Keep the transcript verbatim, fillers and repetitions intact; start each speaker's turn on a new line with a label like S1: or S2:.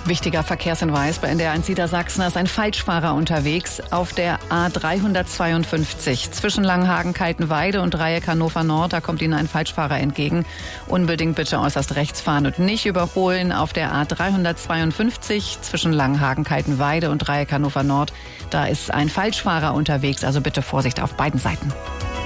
S1: Wichtiger Verkehrshinweis bei N D R eins Niedersachsen, da ist ein Falschfahrer unterwegs auf der A dreihundertzweiundfünfzig zwischen Langenhagen, Kaltenweide und Dreieck Hannover Nord. Da kommt Ihnen ein Falschfahrer entgegen. Unbedingt bitte äußerst rechts fahren und nicht überholen. Auf der A dreihundertzweiundfünfzig zwischen Langenhagen, Kaltenweide und Dreieck Hannover Nord. Da ist ein Falschfahrer unterwegs, also bitte Vorsicht auf beiden Seiten.